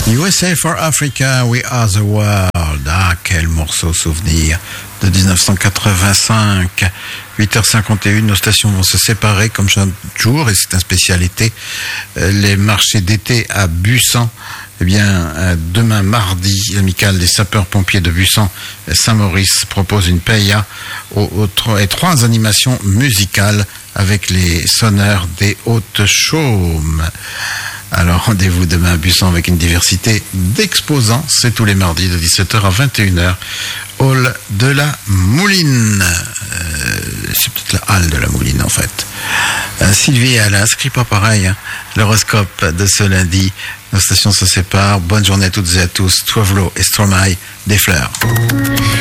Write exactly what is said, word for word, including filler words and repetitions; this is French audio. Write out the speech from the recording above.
U S A for Africa, We Are the World. Ah, quel morceau souvenir de dix-neuf cent quatre-vingt-cinq. huit heures cinquante et une, nos stations vont se séparer comme chaque jour, et c'est un spécial été. Les marchés d'été à Bussan. Eh bien, demain mardi, l'amicale des sapeurs-pompiers de Bussan Saint-Maurice propose une paella aux, aux, et trois animations musicales avec les sonneurs des Hautes-Chaumes. Alors rendez-vous demain à Bussan avec une diversité d'exposants. C'est tous les mardis de dix-sept heures à vingt et une heures. Hall de la Mouline. Euh, c'est peut-être la halle de la Mouline en fait. Euh, Sylvie et Alain, ça crie pas pareil. Hein. L'horoscope de ce lundi. Nos stations se séparent. Bonne journée à toutes et à tous. Twavlo et Stromae, des fleurs.